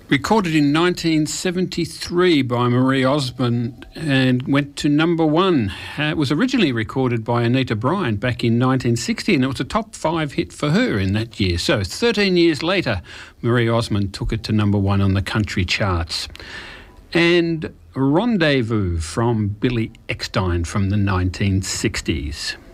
Recorded in 1973 by Marie Osmond and went to number one. It was originally recorded by Anita Bryant back in 1960, and it was a top 5 hit for her in that year. So 13 years later, Marie Osmond took it to number one on the country charts. And Rendezvous from Billy Eckstine from the 1960s.